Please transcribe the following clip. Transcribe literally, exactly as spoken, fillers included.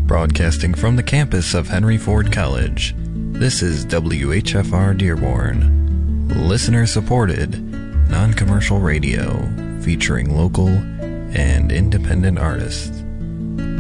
Broadcasting from the campus of Henry Ford College, this is W H F R Dearborn, listener-supported, non-commercial radio featuring local and independent artists.